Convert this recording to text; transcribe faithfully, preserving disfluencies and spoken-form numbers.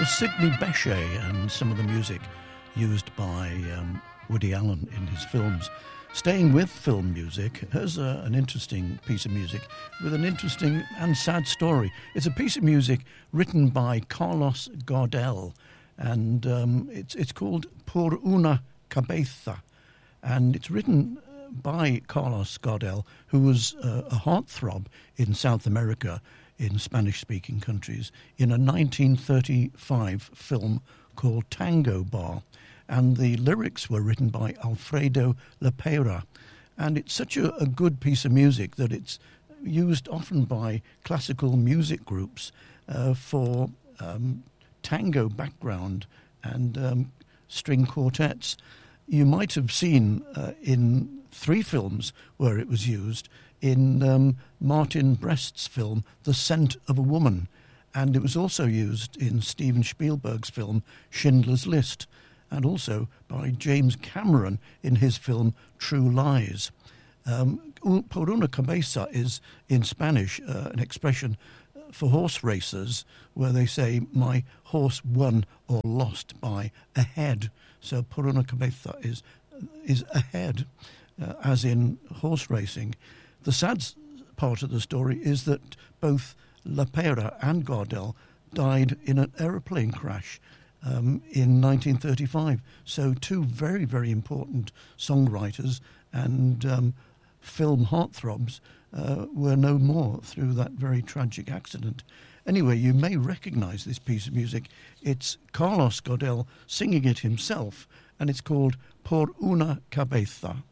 was Sidney Bechet and some of the music used by um, Woody Allen in his films. Staying with film music, here's a, an interesting piece of music with an interesting and sad story. It's a piece of music written by Carlos Gardel, and um, it's it's called Por una cabeza, and it's written by Carlos Gardel, who was uh, a heartthrob in South America, in Spanish-speaking countries, in a nineteen thirty-five film called Tango Bar. And the lyrics were written by Alfredo Lepera. And it's such a, a good piece of music that it's used often by classical music groups uh, for um, tango background and um, string quartets. You might have seen uh, in three films where it was used, in um, Martin Brest's film The Scent of a Woman, and it was also used in Steven Spielberg's film Schindler's List, and also by James Cameron in his film True Lies. Um, por una cabeza is, in Spanish, uh, an expression for horse racers where they say, my horse won or lost by a head. So por una cabeza is, is a head, uh, as in horse racing. The sad part of the story is that both Lepera and Gardel died in an aeroplane crash um, in nineteen thirty-five. So two very, very important songwriters and um, film heartthrobs uh, were no more through that very tragic accident. Anyway, you may recognize this piece of music. It's Carlos Gardel singing it himself, and it's called Por una cabeza.